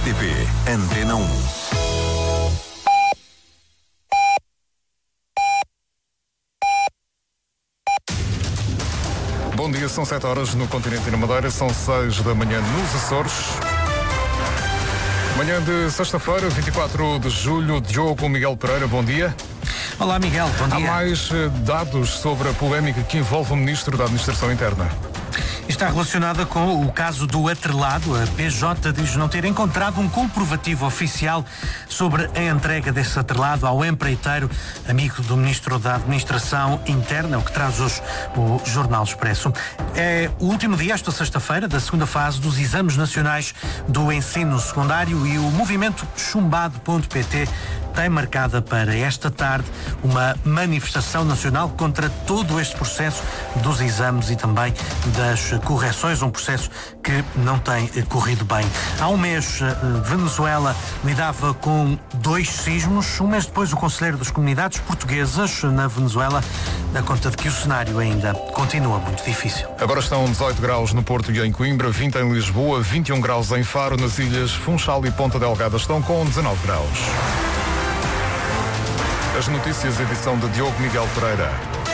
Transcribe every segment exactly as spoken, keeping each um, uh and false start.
R T P Antena um. Bom dia, são sete horas no continente e na Madeira, são seis da manhã nos Açores. Manhã de sexta-feira, vinte e quatro de julho, Diogo Miguel Pereira, bom dia. Olá, Miguel, bom dia. Há mais dados sobre a polémica que envolve o Ministro da Administração Interna. Está relacionada com o caso do atrelado. A P J diz não ter encontrado um comprovativo oficial sobre a entrega desse atrelado ao empreiteiro, amigo do Ministro da Administração Interna, o que traz hoje o Jornal Expresso. É o último dia, esta sexta-feira, da segunda fase dos Exames Nacionais do Ensino Secundário e o movimento chumbado ponto pt tem marcada para esta tarde uma manifestação nacional contra todo este processo dos exames e também das correções, um processo que não tem corrido bem. Há um mês, Venezuela lidava com dois sismos. Um mês depois, o conselheiro das comunidades portuguesas na Venezuela dá conta de que o cenário ainda continua muito difícil. Agora estão dezoito graus no Porto e em Coimbra, vinte em Lisboa, vinte e um graus em Faro, nas ilhas Funchal e Ponta Delgada estão com dezanove graus. As notícias, edição de Diogo Miguel Pereira.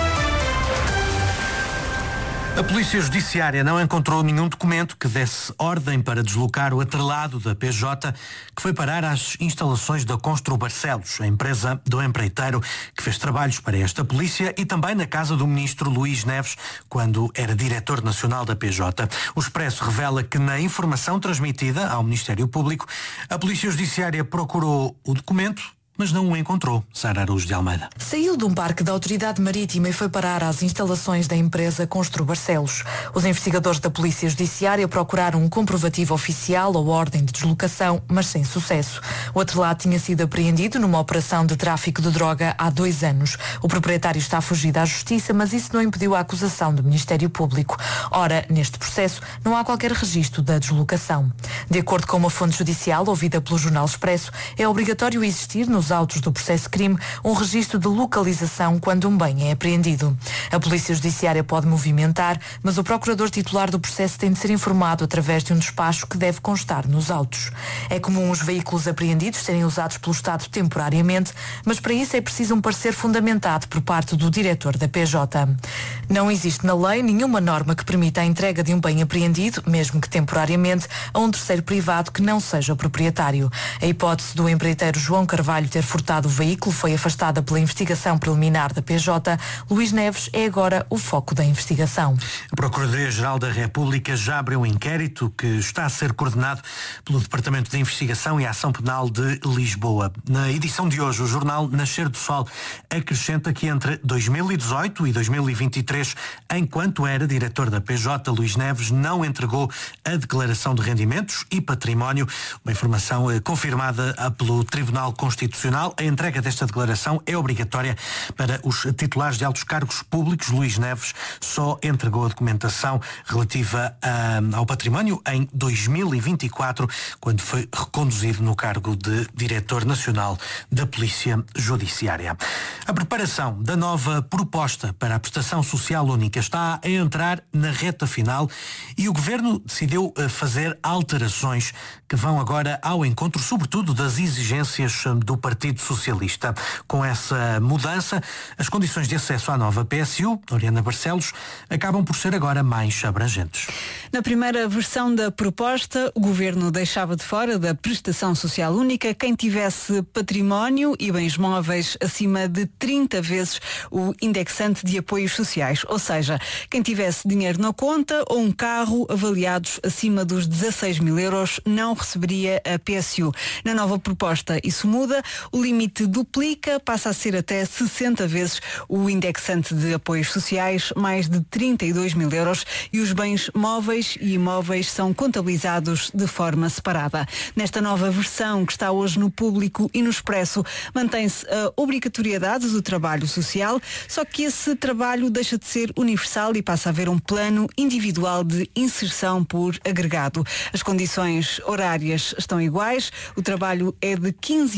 A Polícia Judiciária não encontrou nenhum documento que desse ordem para deslocar o atrelado da P J, que foi parar às instalações da Constru Barcelos, a empresa do empreiteiro que fez trabalhos para esta polícia, e também na casa do ministro Luís Neves, quando era diretor nacional da P J. O Expresso revela que na informação transmitida ao Ministério Público, a Polícia Judiciária procurou o documento, mas não o encontrou. Sara Araújo de Almeida. Saiu de um parque da Autoridade Marítima e foi parar às instalações da empresa Constru Barcelos. Os investigadores da Polícia Judiciária procuraram um comprovativo oficial ou ordem de deslocação, mas sem sucesso. O atrelado tinha sido apreendido numa operação de tráfico de droga há dois anos. O proprietário está fugido à Justiça, mas isso não impediu a acusação do Ministério Público. Ora, neste processo, não há qualquer registro da deslocação. De acordo com uma fonte judicial ouvida pelo Jornal Expresso, é obrigatório existir nos autos do processo-crime um registro de localização quando um bem é apreendido. A Polícia Judiciária pode movimentar, mas o procurador titular do processo tem de ser informado através de um despacho que deve constar nos autos. É comum os veículos apreendidos serem usados pelo Estado temporariamente, mas para isso é preciso um parecer fundamentado por parte do diretor da P J. Não existe na lei nenhuma norma que permita a entrega de um bem apreendido, mesmo que temporariamente, a um terceiro privado que não seja o proprietário. A hipótese do empreiteiro João Carvalho ter furtado o veículo foi afastada pela investigação preliminar da P J. Luís Neves é agora o foco da investigação. A Procuradoria-Geral da República já abriu um inquérito que está a ser coordenado pelo Departamento de Investigação e Ação Penal de Lisboa. Na edição de hoje, o jornal Nascer do Sol acrescenta que entre dois mil e dezoito e dois mil e vinte e três, enquanto era diretor da P J, Luís Neves não entregou a declaração de rendimentos e património, uma informação eh, confirmada pelo Tribunal Constitucional. A entrega desta declaração é obrigatória para os titulares de altos cargos públicos. Luís Neves só entregou a documentação relativa a, ao património em dois mil e vinte e quatro, quando foi reconduzido no cargo de Diretor Nacional da Polícia Judiciária. A preparação da nova proposta para a prestação social única está a entrar na reta final e o Governo decidiu fazer alterações que vão agora ao encontro, sobretudo, das exigências do Partido Socialista. Com essa mudança, as condições de acesso à nova P S U, Oriana Barcelos, acabam por ser agora mais abrangentes. Na primeira versão da proposta, o Governo deixava de fora da prestação social única quem tivesse património e bens móveis acima de trinta vezes o indexante de apoios sociais, ou seja, quem tivesse dinheiro na conta ou um carro avaliados acima dos dezasseis mil euros não receberia a P S U. Na nova proposta, isso muda. O limite duplica, passa a ser até sessenta vezes o indexante de apoios sociais, mais de trinta e dois mil euros, e os bens móveis e imóveis são contabilizados de forma separada. Nesta nova versão, que está hoje no Público e no Expresso, mantém-se a obrigatoriedade do trabalho social, só que esse trabalho deixa de ser universal e passa a haver um plano individual de inserção por agregado. As condições horárias estão iguais, o trabalho é de quinze horas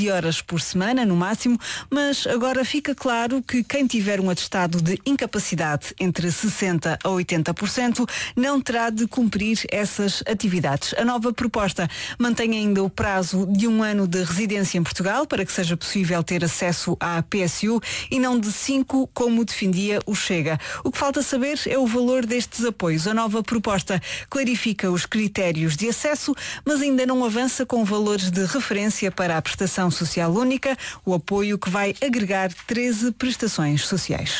por semana, no máximo, mas agora fica claro que quem tiver um atestado de incapacidade entre sessenta por cento a oitenta por cento não terá de cumprir essas atividades. A nova proposta mantém ainda o prazo de um ano de residência em Portugal para que seja possível ter acesso à P S U e não de cinco, como defendia o Chega. O que falta saber é o valor destes apoios. A nova proposta clarifica os critérios de acesso, mas ainda não avança com valores de referência para a prestação social única, o apoio que vai agregar treze prestações sociais.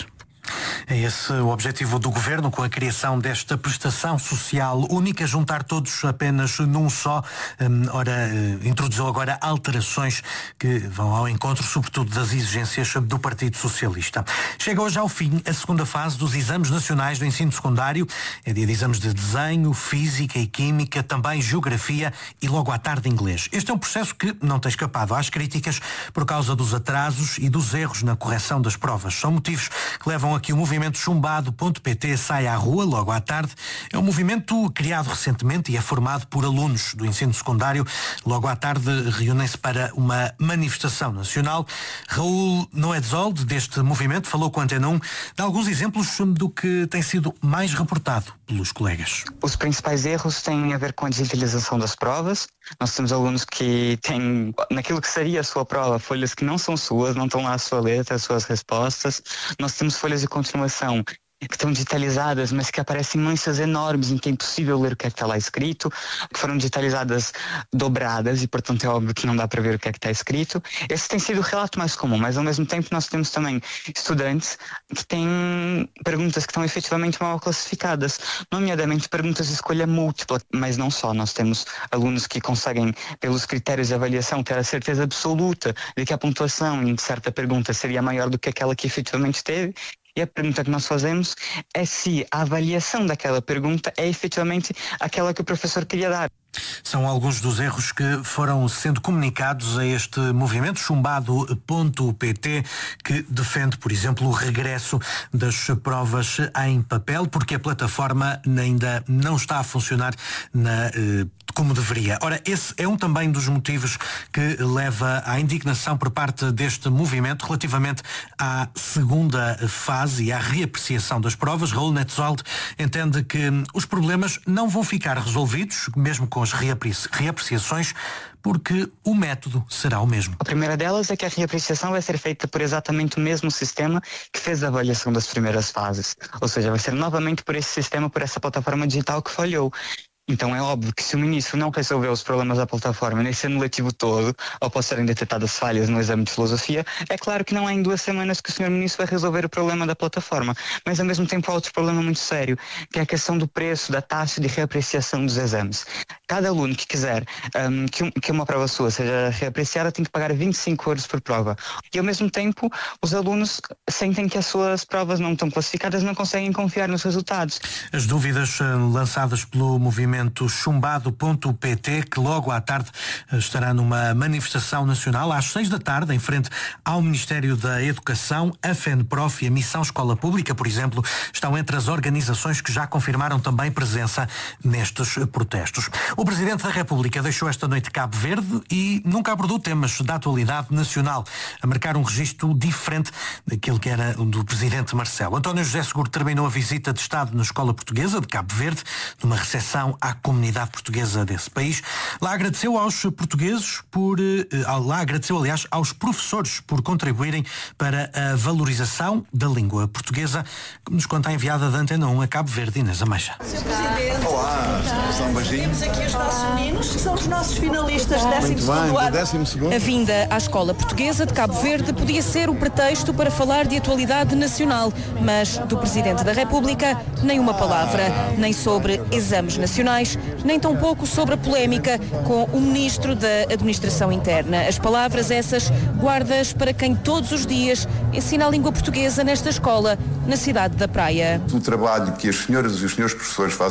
É esse o objetivo do Governo com a criação desta prestação social única, juntar todos apenas num só. Um, ora, uh, introduziu agora alterações que vão ao encontro, sobretudo, das exigências do Partido Socialista. Chega hoje ao fim a segunda fase dos exames nacionais do ensino secundário. É dia de exames de desenho, física e química, também geografia e logo à tarde inglês. Este é um processo que não tem escapado às críticas por causa dos atrasos e dos erros na correção das provas. São motivos que levam aqui o movimento chumbado ponto pt sai à rua logo à tarde. É um movimento criado recentemente e é formado por alunos do ensino secundário. Logo à tarde reúnem-se para uma manifestação nacional. Raul Noedzold, deste movimento, falou com a Antena um de alguns exemplos do que tem sido mais reportado pelos colegas. Os principais erros têm a ver com a digitalização das provas. Nós temos alunos que têm, naquilo que seria a sua prova, folhas que não são suas, não estão lá a sua letra, as suas respostas. Nós temos folhas de continuação que estão digitalizadas, mas que aparecem manchas enormes em que é impossível ler o que é que está lá escrito, que foram digitalizadas dobradas e, portanto, é óbvio que não dá para ver o que é que está escrito. Esse tem sido o relato mais comum, mas ao mesmo tempo nós temos também estudantes que têm perguntas que estão efetivamente mal classificadas, nomeadamente perguntas de escolha múltipla, mas não só. Nós temos alunos que conseguem, pelos critérios de avaliação, ter a certeza absoluta de que a pontuação em certa pergunta seria maior do que aquela que efetivamente teve. E a pergunta que nós fazemos é se a avaliação daquela pergunta é efetivamente aquela que o professor queria dar. São alguns dos erros que foram sendo comunicados a este movimento chumbado ponto pt, que defende, por exemplo, o regresso das provas em papel, porque a plataforma ainda não está a funcionar na, eh, como deveria. Ora, esse é um também dos motivos que leva à indignação por parte deste movimento relativamente à segunda fase e à reapreciação das provas. Raul Noedzold entende que os problemas não vão ficar resolvidos, mesmo com as reapreciações, porque o método será o mesmo. A primeira delas é que a reapreciação vai ser feita por exatamente o mesmo sistema que fez a avaliação das primeiras fases. Ou seja, vai ser novamente por esse sistema, por essa plataforma digital que falhou. Então é óbvio que se o ministro não resolver os problemas da plataforma nesse ano letivo todo, ou após serem detectadas falhas no exame de filosofia, é claro que não é em duas semanas que o senhor ministro vai resolver o problema da plataforma. Mas ao mesmo tempo há outro problema muito sério, que é a questão do preço, da taxa de reapreciação dos exames. Cada aluno que quiser um, que, um, que uma prova sua seja reapreciada tem que pagar vinte e cinco euros por prova. E ao mesmo tempo os alunos sentem que as suas provas não estão classificadas, não conseguem confiar nos resultados. As dúvidas uh, lançadas pelo movimento chumbado ponto pt, que logo à tarde estará numa manifestação nacional às seis da tarde, em frente ao Ministério da Educação. A FENPROF e a Missão Escola Pública, por exemplo, estão entre as organizações que já confirmaram também presença nestes protestos. O Presidente da República deixou esta noite Cabo Verde e nunca abordou temas da atualidade nacional, a marcar um registro diferente daquele que era o do Presidente Marcelo. António José Seguro terminou a visita de Estado na Escola Portuguesa de Cabo Verde, numa recepção à comunidade portuguesa desse país. Lá agradeceu aos portugueses por, lá agradeceu aliás aos professores por contribuírem para a valorização da língua portuguesa, como nos conta a enviada da Antena um a Cabo Verde, Inês Ameixa. senhor Presidente. Olá, só um beijinho. Temos aqui os nossos meninos, que são os nossos finalistas de décimo segundo ano. décimo segundo. A vinda à Escola Portuguesa de Cabo Verde podia ser o pretexto para falar de atualidade nacional, mas do Presidente da República nem uma palavra, nem sobre exames nacionais, nem tampouco sobre a polémica com o Ministro da Administração Interna. As palavras essas guardas para quem todos os dias ensina a língua portuguesa nesta escola, na cidade da Praia. O trabalho que as senhoras e os senhores professores fazem